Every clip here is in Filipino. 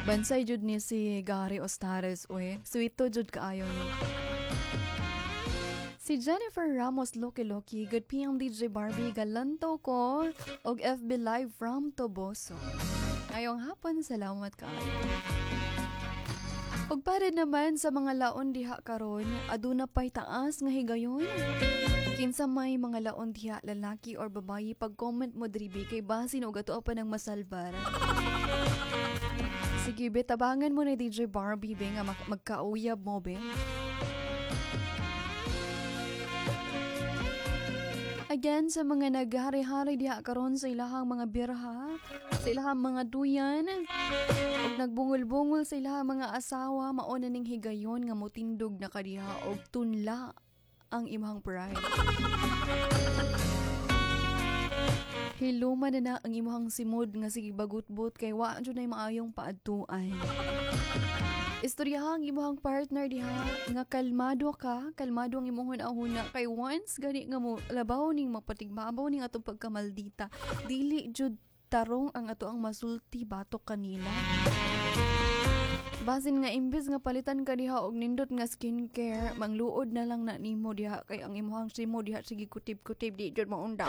Bansay jud ni si Gary Ostares uy. Sweet to jud kaayo ni. Si Jennifer Ramos Loki Loki, good PM DJ Barbie, galanto ko, og FB Live from Toboso. Ngayong hapon, salamat kaayo. Ug para naman sa mga laon diha karon, aduna pay taas nga higayon. Kinsa may mga laon diha lalaki or babayi pag-comment mo dribi kay basin og ato pa ng masalbar. Sige be, tabangan mo ni DJ Barbie be nga magkauyab mo be. Again, sa mga naghari-hari diha karon sa ilahang mga birha, sa ilahang mga duyan, ug nagbungol-bungol sa ilahang mga asawa, mao na ning higayon nga motindog na kadiha og tunla ang imong pride. Hiluma na ang imong simod nga sige bagut-but kay wa jud nay maayong paadtuan. Istoryahan ang imong partner diha nga kalmado ang imong hunahuna kay once gani nga mo labaw ning mapatigbabaw ning atong pagkamaldita, dili jud tarong ang ato ang masulti batok kanila. Basin nga imbes nga palitan ka diha og nindot nga skincare, mangluod na lang na nimo diha kay ang imong simo diha sige kutib-kutib di jud maundang.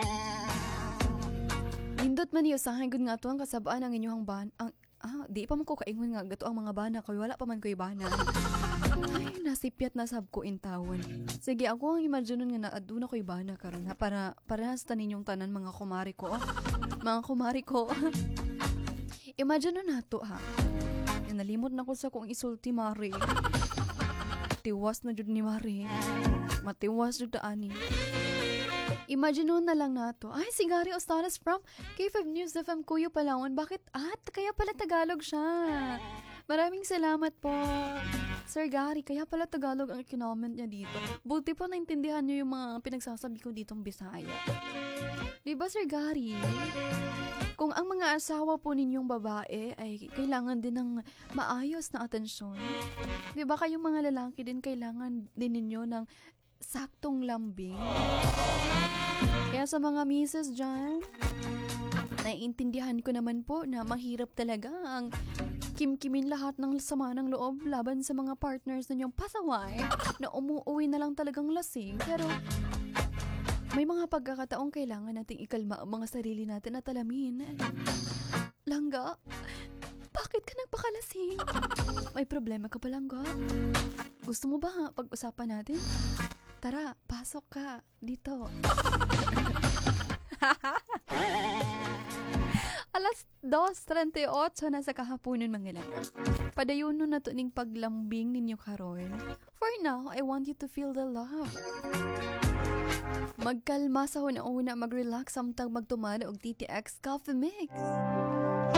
Nindot man niyo usahay gud nga ato ang kasabaan ang inyong di pa man ko kaingon nga gato ang mga bana kay wala pa man ko'y bana. Ay, nasipyat na sab ko in tawon. Sige, ako ang imaginon nga naaduna ko'y bana karon ha para parehas ta ninyong tanan mga kumari ko. Mga kumari ko. Imagine na nato ha. Nalimot na ko sa kong isulti Mari. Tiwas na jud ni Mari. Matiwas jud ta ani. Imagine na lang nato. Ay, si Gary Ostares from K5 News FM Kuyo Palawan. Bakit? Kaya pala Tagalog siya. Maraming salamat po. Sir Gary, kaya pala Tagalog ang kinoment niya dito. Buti pa naintindihan niyo yung mga pinagsasabi ko ditong Bisaya. Diba, Sir Gary? Kung ang mga asawa po ninyong babae ay kailangan din ng maayos na atensyon. Diba kayong mga lalaki din kailangan din ninyo ng saktong lambing. Kaya sa mga misis dyan, naiintindihan ko naman po na mahirap talaga ang kimkimin lahat ng sama ng loob laban sa mga partners ninyong pasaway na umuuwi na lang talagang lasing. Pero may mga pagkakataong kailangan nating ikalma ang mga sarili natin at alamin. Langga, bakit ka nagpakalasing? May problema ka ba, Langga? Gusto mo ba pag-usapan natin? Tara, pasok ka dito. Alas 2:38 na sa kahaponan mga lang. Padayon na to ning paglambing ninyo karon. For now, I want you to feel the love. Magkalma sa una-una, mag-relax samtang magtumana og TTX Coffee Mix.